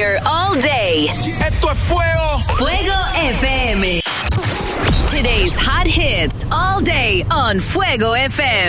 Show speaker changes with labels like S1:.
S1: here all day.
S2: Esto es Fuego.
S1: Fuego FM. Today's hot hits all day on Fuego FM.